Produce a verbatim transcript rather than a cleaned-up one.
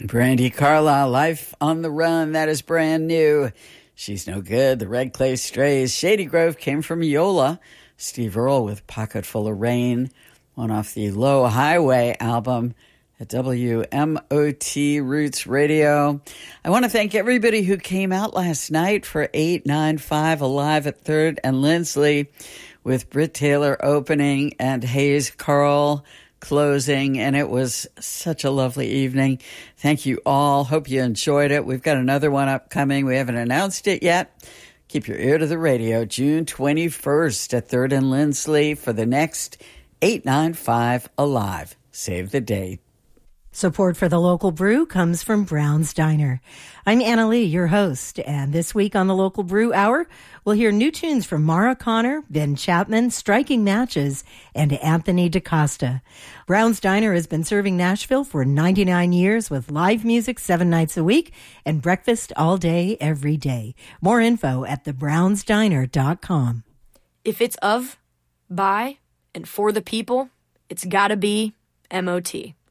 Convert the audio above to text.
Brandi Carlile, Life on the Run, that is brand new. She's No Good, The Red Clay Strays. Shady Grove came from Yola. Steve Earle with Pocket Full of Rain, one off the Low Highway album at W M O T Roots Radio. I want to thank everybody who came out last night for eight ninety-five Alive at third and Lindsley, with Britt Taylor opening and Hayes Carl closing, and it was such a lovely evening. Thank you all. Hope you enjoyed it. We've got another one upcoming. We haven't announced it yet. Keep your ear to the radio. June twenty-first at third and Lindsley for the next eight ninety-five Alive. Save the date. Support for the local brew comes from Brown's Diner. I'm Anna Lee, your host, and this week on the Local Brew Hour, we'll hear new tunes from Mara Connor, Ben Chapman, Striking Matches, and Anthony DaCosta. Brown's Diner has been serving Nashville for ninety-nine years with live music seven nights a week and breakfast all day, every day. More info at the browns diner dot com. If it's of, by, and for the people, it's gotta be M O T.